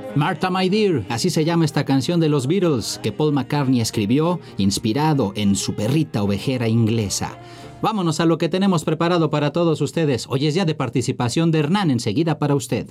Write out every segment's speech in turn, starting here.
Martha My Dear, así se llama esta canción de los Beatles que Paul McCartney escribió inspirado en su perrita ovejera inglesa. Vámonos a lo que tenemos preparado para todos ustedes. Hoy es día de participación de Hernán, enseguida para usted.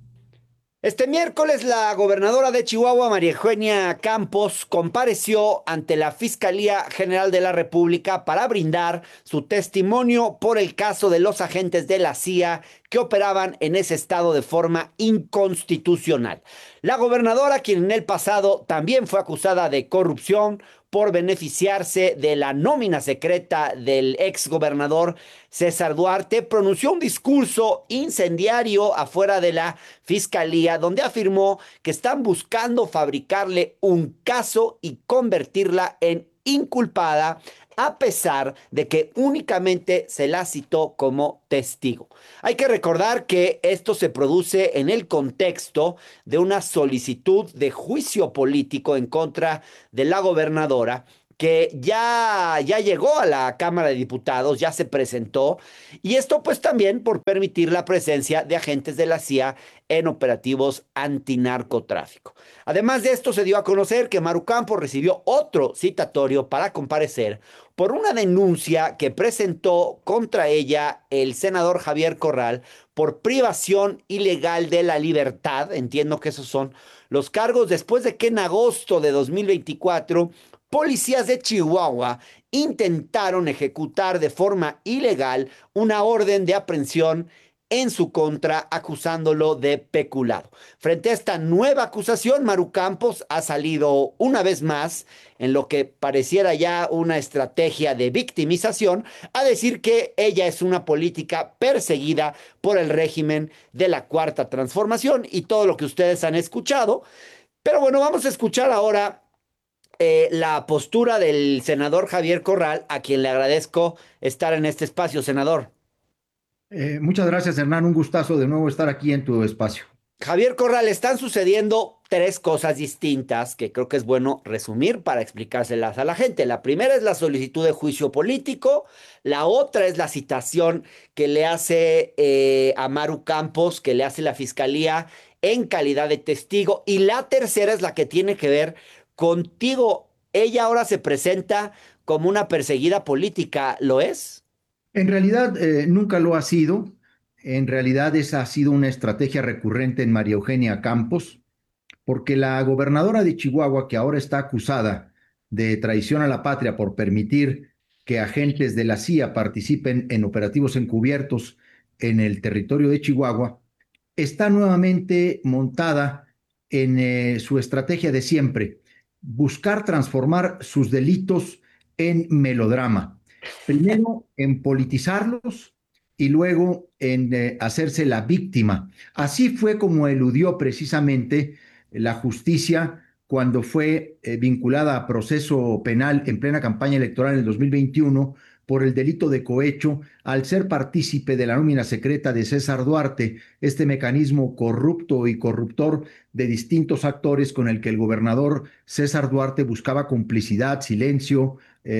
Este miércoles la gobernadora de Chihuahua, María Eugenia Campos, compareció ante la Fiscalía General de la República para brindar su testimonio por el caso de los agentes de la CIA que operaban en ese estado de forma inconstitucional. La gobernadora, quien en el pasado también fue acusada de corrupción por beneficiarse de la nómina secreta del exgobernador César Duarte, pronunció un discurso incendiario afuera de la fiscalía donde afirmó que están buscando fabricarle un caso y convertirla en inculpada a pesar de que únicamente se la citó como testigo. Hay que recordar que esto se produce en el contexto de una solicitud de juicio político en contra de la gobernadora que ya llegó a la Cámara de Diputados, ya se presentó, y esto pues también por permitir la presencia de agentes de la CIA en operativos antinarcotráfico. Además de esto, se dio a conocer que Maru Campos recibió otro citatorio para comparecer por una denuncia que presentó contra ella el senador Javier Corral por privación ilegal de la libertad. Entiendo que esos son los cargos después de que en agosto de 2024 policías de Chihuahua intentaron ejecutar de forma ilegal una orden de aprehensión en su contra, acusándolo de peculado. Frente a esta nueva acusación, Maru Campos ha salido una vez más, en lo que pareciera ya una estrategia de victimización, a decir que ella es una política perseguida por el régimen de la Cuarta Transformación y todo lo que ustedes han escuchado. Pero bueno, vamos a escuchar ahora la postura del senador Javier Corral, a quien le agradezco estar en este espacio, senador. Muchas gracias, Hernán. Un gustazo de nuevo estar aquí en tu espacio. Javier Corral, están sucediendo tres cosas distintas que creo que es bueno resumir para explicárselas a la gente. La primera es la solicitud de juicio político, la otra es la citación que le hace a Maru Campos, que le hace la fiscalía en calidad de testigo, y la tercera es la que tiene que ver contigo. Ella ahora se presenta como una perseguida política, ¿lo es? En realidad, nunca lo ha sido. En realidad, esa ha sido una estrategia recurrente en María Eugenia Campos, porque la gobernadora de Chihuahua, que ahora está acusada de traición a la patria por permitir que agentes de la CIA participen en operativos encubiertos en el territorio de Chihuahua, está nuevamente montada en su estrategia de siempre, buscar transformar sus delitos en melodrama. Primero en politizarlos y luego en hacerse la víctima. Así fue como eludió precisamente la justicia cuando fue vinculada a proceso penal en plena campaña electoral en el 2021 por el delito de cohecho al ser partícipe de la nómina secreta de César Duarte, este mecanismo corrupto y corruptor de distintos actores con el que el gobernador César Duarte buscaba complicidad, silencio,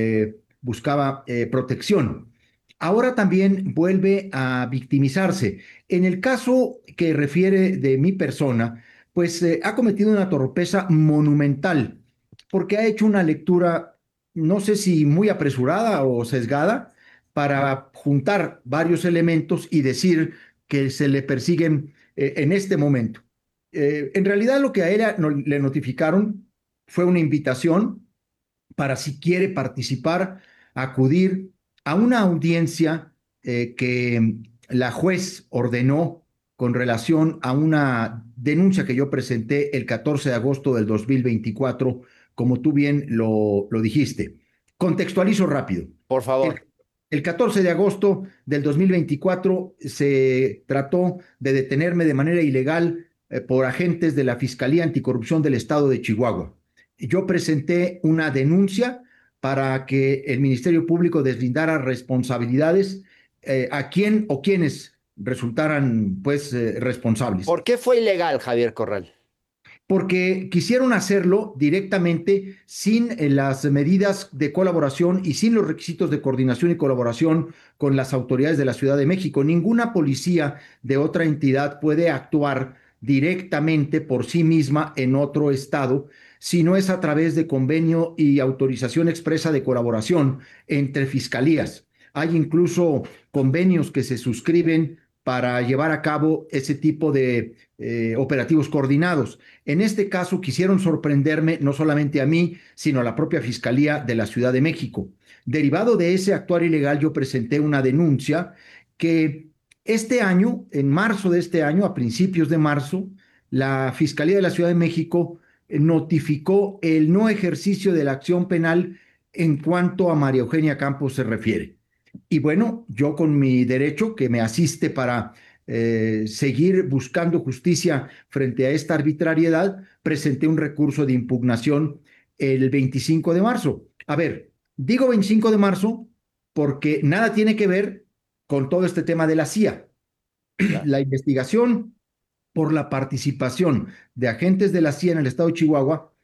buscaba protección. Ahora también vuelve a victimizarse. En el caso que refiere de mi persona, pues ha cometido una torpeza monumental, porque ha hecho una lectura, no sé si muy apresurada o sesgada, para juntar varios elementos y decir que se le persiguen en este momento. En realidad lo que a ella le notificaron fue una invitación para si quiere participar, acudir a una audiencia que la juez ordenó con relación a una denuncia que yo presenté el 14 de agosto del 2024, como tú bien lo dijiste. Contextualizo rápido. Por favor. El 14 de agosto del 2024 se trató de detenerme de manera ilegal por agentes de la Fiscalía Anticorrupción del Estado de Chihuahua. Yo presenté una denuncia para que el Ministerio Público deslindara responsabilidades a quien o quienes resultaran pues responsables. ¿Por qué fue ilegal, Javier Corral? Porque quisieron hacerlo directamente sin las medidas de colaboración y sin los requisitos de coordinación y colaboración con las autoridades de la Ciudad de México. Ninguna policía de otra entidad puede actuar directamente por sí misma en otro estado, sino es a través de convenio y autorización expresa de colaboración entre fiscalías. Hay incluso convenios que se suscriben para llevar a cabo ese tipo de operativos coordinados. En este caso quisieron sorprenderme no solamente a mí, sino a la propia Fiscalía de la Ciudad de México. Derivado de ese actuar ilegal, yo presenté una denuncia que este año, en marzo de este año, a principios de marzo, la Fiscalía de la Ciudad de México notificó el no ejercicio de la acción penal en cuanto a María Eugenia Campos se refiere. Y bueno, yo con mi derecho que me asiste para seguir buscando justicia frente a esta arbitrariedad, presenté un recurso de impugnación el 25 de marzo. A ver, digo 25 de marzo porque nada tiene que ver con todo este tema de la CIA. Claro. La investigación por la participación de agentes de la CIA en el estado de Chihuahua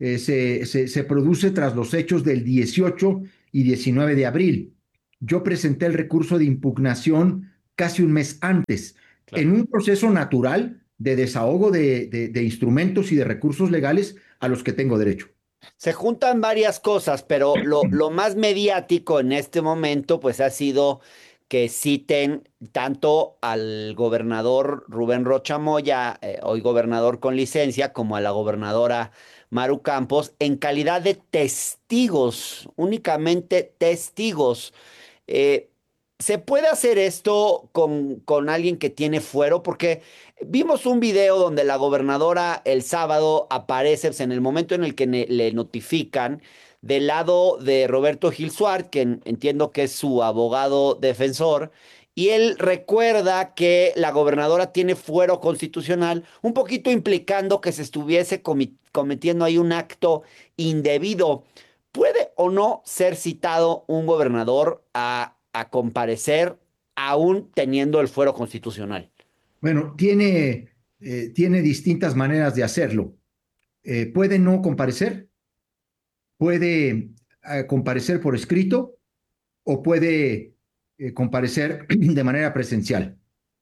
se produce tras los hechos del 18 y 19 de abril. Yo presenté el recurso de impugnación casi un mes antes, Claro. en un proceso natural de desahogo de instrumentos y de recursos legales a los que tengo derecho. Se juntan varias cosas, pero lo más mediático en este momento, pues ha sido que citen tanto al gobernador Rubén Rocha Moya, hoy gobernador con licencia, como a la gobernadora Maru Campos, en calidad de testigos, únicamente testigos. Eh, ¿Se puede hacer esto con alguien que tiene fuero? Porque vimos un video donde la gobernadora el sábado aparece pues, en el momento en el que le notifican del lado de Roberto Gil Suárez, que entiendo que es su abogado defensor, y él recuerda que la gobernadora tiene fuero constitucional, un poquito implicando que se estuviese cometiendo ahí un acto indebido. ¿Puede o no ser citado un gobernador a comparecer aún teniendo el fuero constitucional? Bueno, tiene distintas maneras de hacerlo. Puede no comparecer, puede comparecer por escrito o puede comparecer de manera presencial.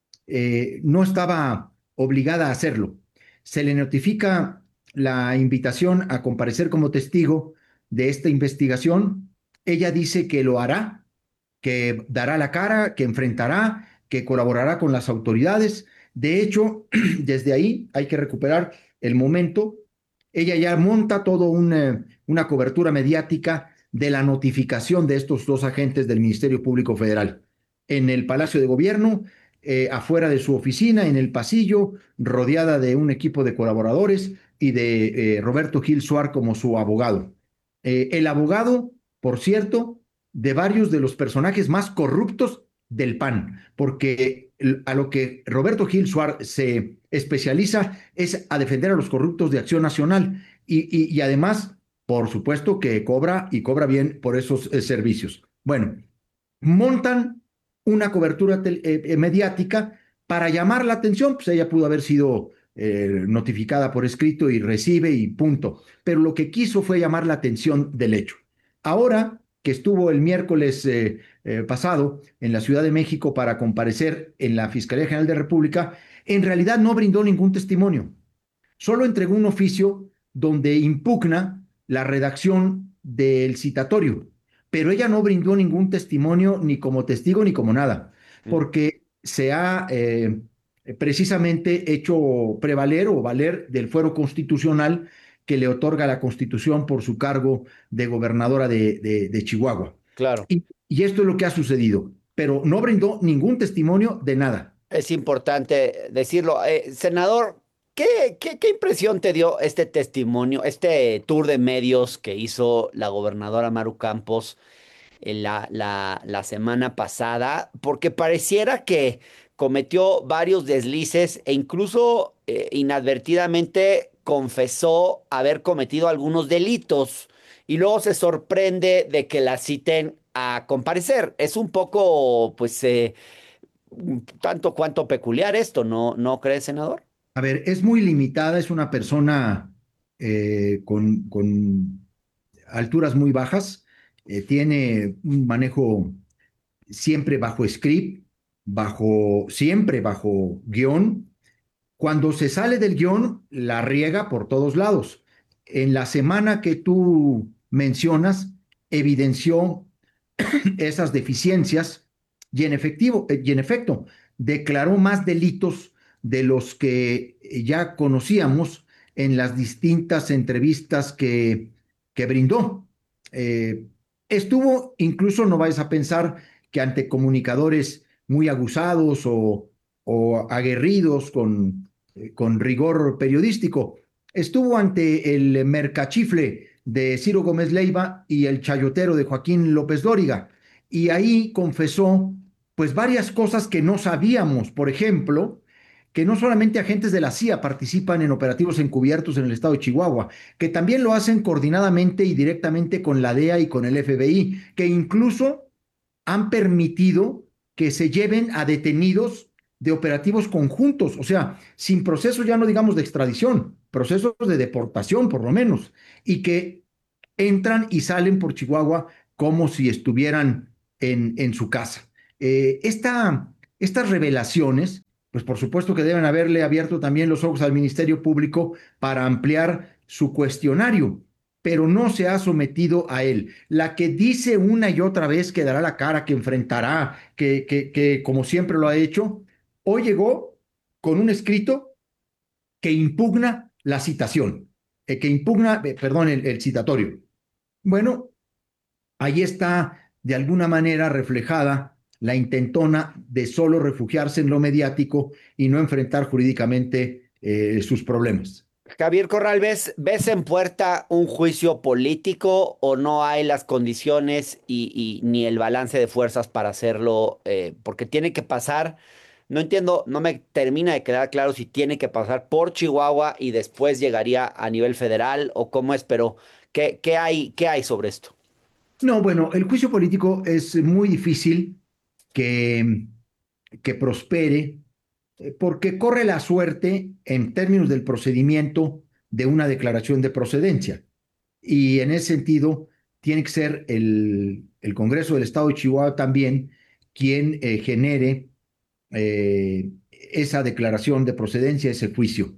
No estaba obligada a hacerlo. Se le notifica la invitación a comparecer como testigo de esta investigación. Ella dice que lo hará, que dará la cara, que enfrentará, que colaborará con las autoridades. De hecho, desde ahí hay que recuperar el momento. Ella ya monta toda una cobertura mediática de la notificación de estos dos agentes del Ministerio Público Federal. En el Palacio de Gobierno, afuera de su oficina, en el pasillo, rodeada de un equipo de colaboradores y de Roberto Gil Suar como su abogado. El abogado, por cierto, de varios de los personajes más corruptos del PAN, porque a lo que Roberto Gil Suar se especializa es a defender a los corruptos de Acción Nacional y además, por supuesto, que cobra y cobra bien por esos servicios. Bueno, montan una cobertura mediática para llamar la atención, pues ella pudo haber sido notificada por escrito y recibe y punto, pero lo que quiso fue llamar la atención del hecho. Ahora que estuvo el miércoles pasado en la Ciudad de México para comparecer en la Fiscalía General de la República, en realidad no brindó ningún testimonio, solo entregó un oficio donde impugna la redacción del citatorio, pero ella no brindó ningún testimonio ni como testigo ni como nada, Mm. porque se ha precisamente hecho prevaler o valer del fuero constitucional que le otorga la Constitución por su cargo de gobernadora de Chihuahua. Claro. Y esto es lo que ha sucedido, pero no brindó ningún testimonio de nada. Es importante decirlo. Senador, ¿qué impresión te dio este testimonio, este tour de medios que hizo la gobernadora Maru Campos la semana pasada? Porque pareciera que cometió varios deslices e incluso inadvertidamente confesó haber cometido algunos delitos y luego se sorprende de que la citen a comparecer. Es un poco, pues, tanto cuanto peculiar esto, ¿no crees, senador? A ver, es muy limitada, es una persona con alturas muy bajas, tiene un manejo siempre bajo script, siempre bajo guión. Cuando se sale del guión, la riega por todos lados. En la semana que tú mencionas, evidenció esas deficiencias y en efecto, declaró más delitos de los que ya conocíamos en las distintas entrevistas que brindó. Eh, Estuvo, incluso no vayas a pensar que ante comunicadores muy aguzados o aguerridos con rigor periodístico, estuvo ante el mercachifle de Ciro Gómez Leiva y el chayotero de Joaquín López Dóriga. Y ahí confesó pues varias cosas que no sabíamos. Por ejemplo, que no solamente agentes de la CIA participan en operativos encubiertos en el estado de Chihuahua, que también lo hacen coordinadamente y directamente con la DEA y con el FBI, que incluso han permitido que se lleven a detenidos de operativos conjuntos, o sea, sin procesos ya no digamos de extradición, procesos de deportación por lo menos, y que entran y salen por Chihuahua como si estuvieran en su casa. Estas revelaciones, pues por supuesto que deben haberle abierto también los ojos al Ministerio Público para ampliar su cuestionario, pero no se ha sometido a él. La que dice una y otra vez que dará la cara, que enfrentará, que como siempre lo ha hecho, hoy llegó con un escrito que impugna la citación, que impugna, perdón, el citatorio. Bueno, ahí está de alguna manera reflejada la intentona de solo refugiarse en lo mediático y no enfrentar jurídicamente sus problemas. Javier Corral, ¿ves en puerta un juicio político o no hay las condiciones y ni el balance de fuerzas para hacerlo? Porque tiene que pasar, no entiendo, no me termina de quedar claro si tiene que pasar por Chihuahua y después llegaría a nivel federal o cómo es, pero qué hay sobre esto? No, bueno, el juicio político es muy difícil que, que prospere porque corre la suerte en términos del procedimiento de una declaración de procedencia. Y en ese sentido, tiene que ser el Congreso del Estado de Chihuahua también quien genere esa declaración de procedencia, ese juicio.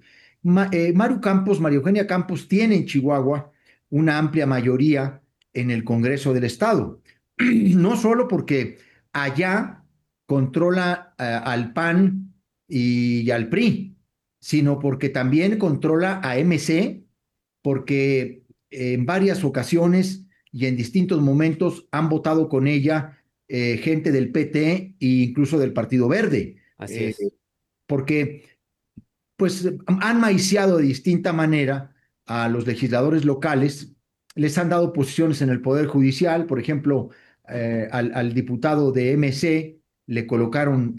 María Eugenia Campos tiene en Chihuahua una amplia mayoría en el Congreso del Estado, no solo porque allá controla al PAN y al PRI, sino porque también controla a MC, porque en varias ocasiones y en distintos momentos han votado con ella gente del PT e incluso del Partido Verde, Así eh, es. porque pues han maiciado de distinta manera a los legisladores locales, les han dado posiciones en el Poder Judicial, por ejemplo, al diputado de MC le colocaron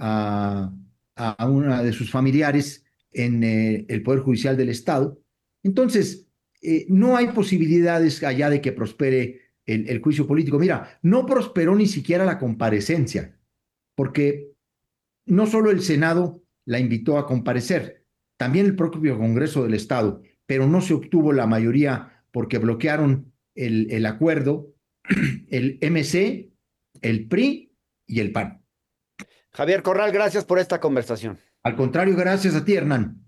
a una de sus familiares en el Poder Judicial del Estado. Entonces, no hay posibilidades allá de que prospere el juicio político. Mira, no prosperó ni siquiera la comparecencia, porque no solo el Senado la invitó a comparecer, también el propio Congreso del Estado, pero no se obtuvo la mayoría porque bloquearon el acuerdo el MC, el PRI y el PAN. Javier Corral, gracias por esta conversación. Al contrario, gracias a ti, Hernán.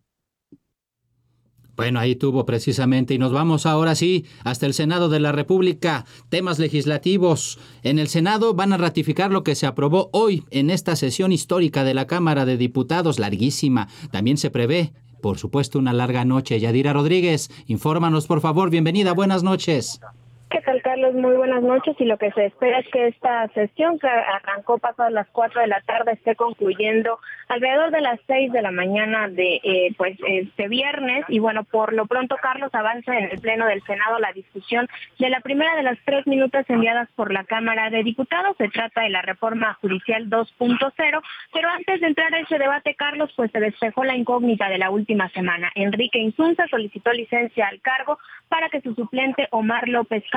Bueno, ahí tuvo precisamente y nos vamos ahora sí hasta el Senado de la República. Temas legislativos. En el Senado van a ratificar lo que se aprobó hoy en esta sesión histórica de la Cámara de Diputados, larguísima. También se prevé, por supuesto, una larga noche. Yadira Rodríguez, infórmanos por favor. Bienvenida, buenas noches. ¿Qué tal, Carlos? Muy buenas noches, y lo que se espera es que esta sesión, que arrancó pasadas las 4 de la tarde, esté concluyendo alrededor de las 6 de la mañana de este viernes. Y bueno, por lo pronto, Carlos, avanza en el Pleno del Senado la discusión de la primera de las 3 minutas enviadas por la Cámara de Diputados. Se trata de la reforma judicial 2.0, pero antes de entrar a ese debate, Carlos, pues se despejó la incógnita de la última semana. Enrique Insunza solicitó licencia al cargo para que su suplente Omar López Campos, ahijado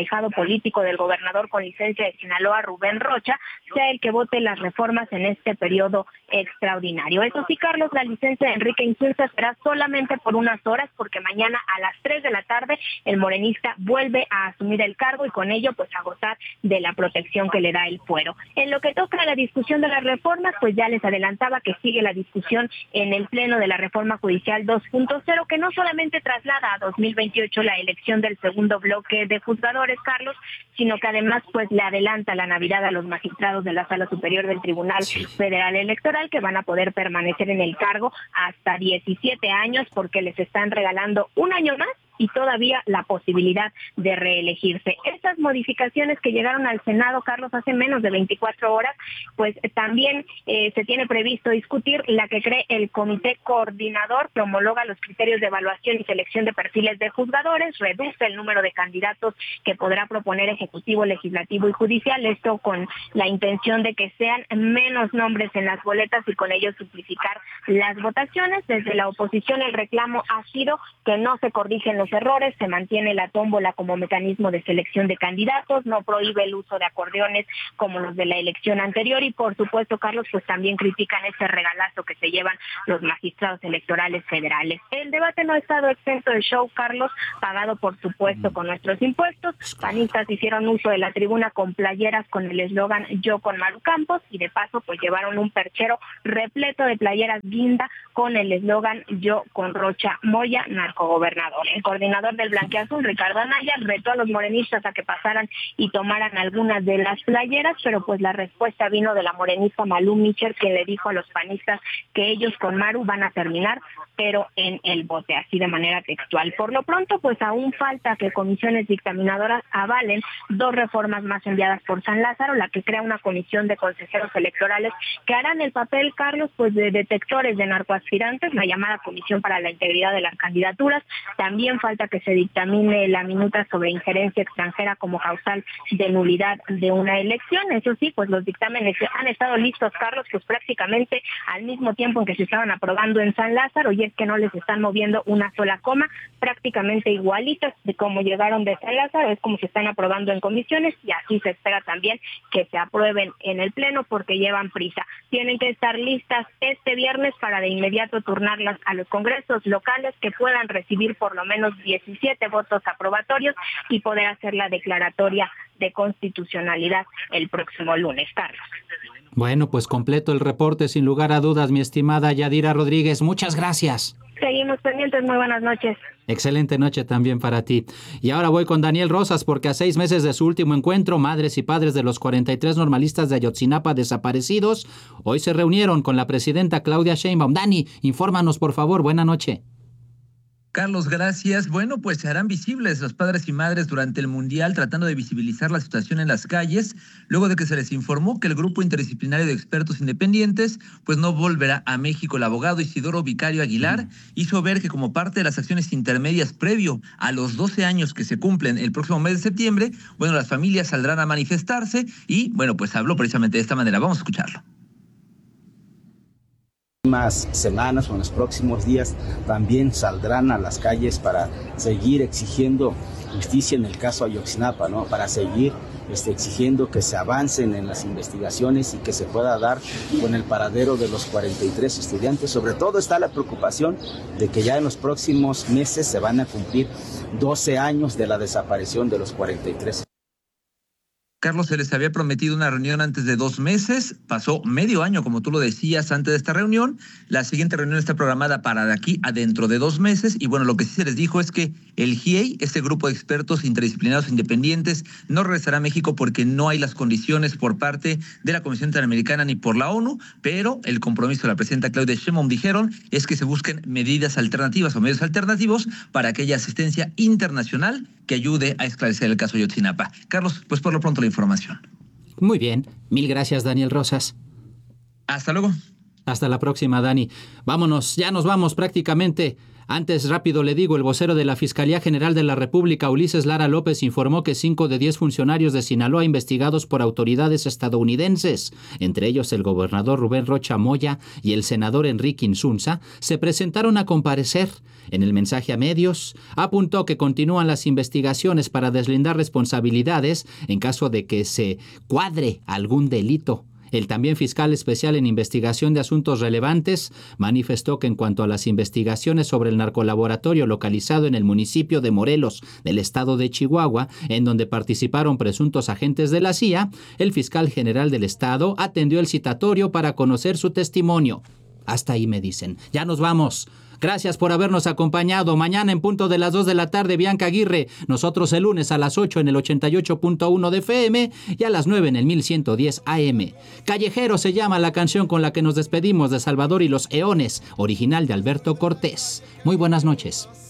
ahijado político del gobernador con licencia de Sinaloa, Rubén Rocha, sea el que vote las reformas en este periodo extraordinario. Eso sí, Carlos, la licencia de Enrique Insulza será solamente por unas horas, porque mañana a las 3 de la tarde el morenista vuelve a asumir el cargo y con ello pues a gozar de la protección que le da el fuero. En lo que toca a la discusión de las reformas, pues ya les adelantaba que sigue la discusión en el Pleno de la Reforma Judicial 2.0, que no solamente traslada a 2028 la elección del segundo bloque de juzgadores, Carlos, sino que además pues le adelanta la Navidad a los magistrados de la Sala Superior del Tribunal Federal Electoral, que van a poder permanecer en el cargo hasta 17 años porque les están regalando un año más y todavía la posibilidad de reelegirse. Estas modificaciones que llegaron al Senado, Carlos, hace menos de 24 horas, pues también se tiene previsto discutir la que cree el Comité Coordinador que homologa los criterios de evaluación y selección de perfiles de juzgadores, reduce el número de candidatos que podrá proponer Ejecutivo, Legislativo y Judicial, esto con la intención de que sean menos nombres en las boletas y con ello simplificar las votaciones. Desde la oposición el reclamo ha sido que no se corrigen los errores, se mantiene la tómbola como mecanismo de selección de candidatos, no prohíbe el uso de acordeones como los de la elección anterior y por supuesto, Carlos, pues también critican ese regalazo que se llevan los magistrados electorales federales. El debate no ha estado exento de show, Carlos, pagado por supuesto con nuestros impuestos. Panistas hicieron uso de la tribuna con playeras con el eslogan Yo con Maru Campos y de paso pues llevaron un perchero repleto de playeras guinda con el eslogan Yo con Rocha Moya, narcogobernador. El coordinador del Blanquiazul, Ricardo Anaya, retó a los morenistas a que pasaran y tomaran algunas de las playeras, pero pues la respuesta vino de la morenista Malú Micher, que le dijo a los panistas que ellos con Maru van a terminar, pero en el bote, así de manera textual. Por lo pronto, pues aún falta que comisiones dictaminadoras avalen 2 reformas más enviadas por San Lázaro, la que crea una comisión de consejeros electorales que harán el papel, Carlos, pues de detectores de narcoaspirantes, la llamada Comisión para la Integridad de las Candidaturas. También falta que se dictamine la minuta sobre injerencia extranjera como causal de nulidad de una elección. Eso sí, pues los dictámenes han estado listos, Carlos, pues prácticamente al mismo tiempo en que se estaban aprobando en San Lázaro, y es que no les están moviendo una sola coma, prácticamente igualitas de cómo llegaron de San Lázaro, es como se están aprobando en comisiones y así se espera también que se aprueben en el Pleno porque llevan prisa. Tienen que estar listas este viernes para de inmediato turnarlas a los congresos locales que puedan recibir por lo menos 17 votos aprobatorios y poder hacer la declaratoria de constitucionalidad el próximo lunes, Carlos. Bueno, pues completo el reporte sin lugar a dudas, mi estimada Yadira Rodríguez. Muchas gracias. Seguimos pendientes, muy buenas noches. Excelente noche también para ti. Y ahora voy con Daniel Rosas porque a 6 meses de su último encuentro, madres y padres de los 43 normalistas de Ayotzinapa desaparecidos hoy se reunieron con la presidenta Claudia Sheinbaum. Dani, infórmanos por favor, buena noche. Carlos, gracias. Bueno, pues se harán visibles los padres y madres durante el Mundial, tratando de visibilizar la situación en las calles, luego de que se les informó que el grupo interdisciplinario de expertos independientes pues no volverá a México. El abogado Isidoro Vicario Aguilar hizo ver que como parte de las acciones intermedias previo a los 12 años que se cumplen el próximo mes de septiembre, bueno, las familias saldrán a manifestarse y, bueno, pues habló precisamente de esta manera. Vamos a escucharlo. Más semanas o en los próximos días también saldrán a las calles para seguir exigiendo justicia en el caso Ayotzinapa, ¿no? Para seguir exigiendo que se avancen en las investigaciones y que se pueda dar con el paradero de los 43 estudiantes. Sobre todo está la preocupación de que ya en los próximos meses se van a cumplir 12 años de la desaparición de los 43. Carlos, se les había prometido una reunión antes de 2 meses, pasó medio año, como tú lo decías, antes de esta reunión. La siguiente reunión está programada para de aquí a dentro de 2 meses y bueno, lo que sí se les dijo es que el GIEI, este grupo de expertos interdisciplinarios independientes, no regresará a México porque no hay las condiciones por parte de la Comisión Interamericana ni por la ONU, pero el compromiso de la presidenta Claudia Sheinbaum, dijeron, es que se busquen medidas alternativas o medios alternativos para aquella asistencia internacional que ayude a esclarecer el caso Ayotzinapa. Carlos, pues por lo pronto la información. Muy bien, mil gracias Daniel Rosas. Hasta luego. Hasta la próxima, Dani. Vámonos, ya nos vamos prácticamente Antes, rápido le digo, el vocero de la Fiscalía General de la República, Ulises Lara López, informó que 5 de 10 funcionarios de Sinaloa investigados por autoridades estadounidenses, entre ellos el gobernador Rubén Rocha Moya y el senador Enrique Insunza, se presentaron a comparecer. En el mensaje a medios, apuntó que continúan las investigaciones para deslindar responsabilidades en caso de que se cuadre algún delito. El también fiscal especial en investigación de asuntos relevantes manifestó que en cuanto a las investigaciones sobre el narcolaboratorio localizado en el municipio de Morelos, del estado de Chihuahua, en donde participaron presuntos agentes de la CIA, el fiscal general del estado atendió el citatorio para conocer su testimonio. Hasta ahí me dicen. Ya nos vamos. Gracias por habernos acompañado. Mañana en punto de las 2 de la tarde, Bianca Aguirre. Nosotros el lunes a las 8 en el 88.1 de FM y a las 9 en el 1110 AM. Callejero se llama la canción con la que nos despedimos de Salvador y los Eones, original de Alberto Cortés. Muy buenas noches.